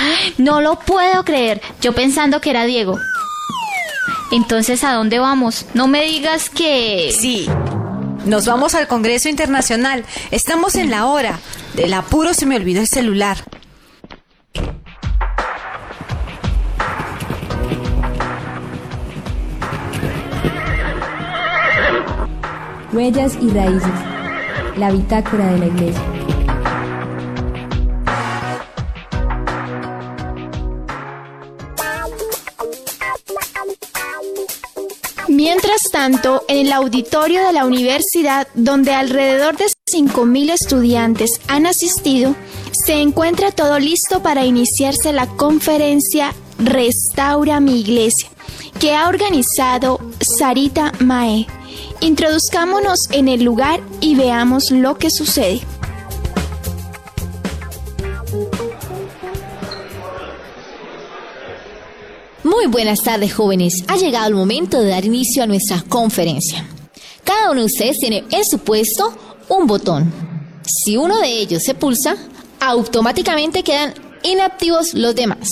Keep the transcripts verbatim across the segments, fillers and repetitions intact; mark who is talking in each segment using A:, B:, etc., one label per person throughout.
A: No lo puedo creer, yo pensando que era Diego. Entonces, ¿a dónde vamos? No me digas que...
B: Sí, nos vamos al Congreso Internacional. Estamos en la hora. Del apuro se me olvidó el celular.
C: Huellas y raíces. La bitácora de la Iglesia.
D: Mientras tanto, en el auditorio de la universidad, donde alrededor de cinco mil estudiantes han asistido, se encuentra todo listo para iniciarse la conferencia Restaura mi Iglesia, que ha organizado Sarita Mae. Introduzcámonos en el lugar y veamos lo que sucede.
E: Muy buenas tardes, jóvenes. Ha llegado el momento de dar inicio a nuestra conferencia. Cada uno de ustedes tiene en su puesto un botón. Si uno de ellos se pulsa, automáticamente quedan inactivos los demás.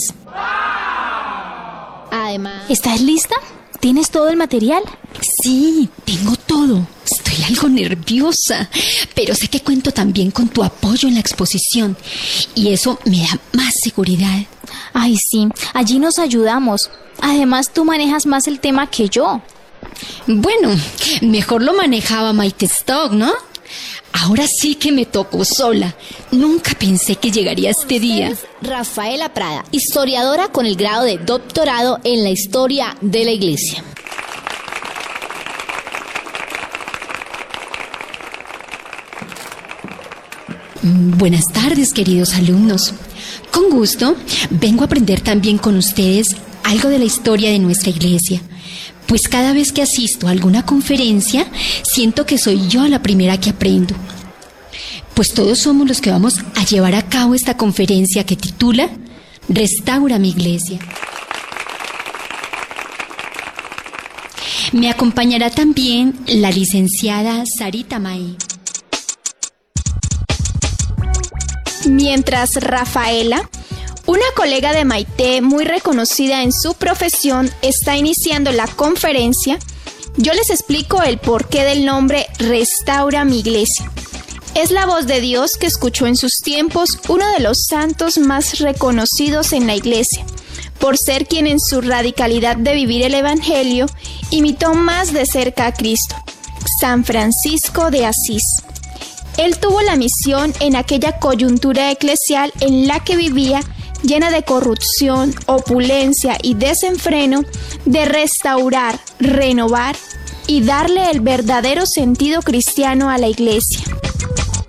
E: Además...
A: ¿Estás lista? ¿Tienes todo el material?
F: Sí, tengo todo. Estoy algo nerviosa, pero sé que cuento también con tu apoyo en la exposición y eso me da más seguridad.
A: Ay, sí, allí nos ayudamos. Además, tú manejas más el tema que yo.
F: Bueno, mejor lo manejaba Maite Stock, ¿no? Ahora sí que me tocó sola. Nunca pensé que llegaría este día.
E: Rafaela Prada, historiadora con el grado de doctorado en la historia de la Iglesia.
F: Buenas tardes, queridos alumnos. Con gusto, vengo a aprender también con ustedes algo de la historia de nuestra iglesia. Pues cada vez que asisto a alguna conferencia, siento que soy yo la primera que aprendo. Pues todos somos los que vamos a llevar a cabo esta conferencia que titula Restaura mi Iglesia. Me acompañará también la licenciada Sarita Mae.
D: Mientras Rafaela, una colega de Maite muy reconocida en su profesión, está iniciando la conferencia, yo les explico el porqué del nombre Restaura mi Iglesia. Es la voz de Dios que escuchó en sus tiempos uno de los santos más reconocidos en la Iglesia, por ser quien en su radicalidad de vivir el Evangelio imitó más de cerca a Cristo, San Francisco de Asís. Él tuvo la misión en aquella coyuntura eclesial en la que vivía, llena de corrupción, opulencia y desenfreno, de restaurar, renovar y darle el verdadero sentido cristiano a la iglesia.